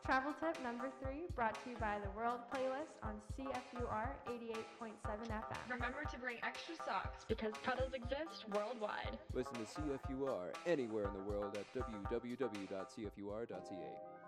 Travel tip number 3 brought to you by the World Playlist on CFUR 88.7 FM. Remember to bring extra socks because puddles exist worldwide. Listen to CFUR anywhere in the world at www.cfur.ca.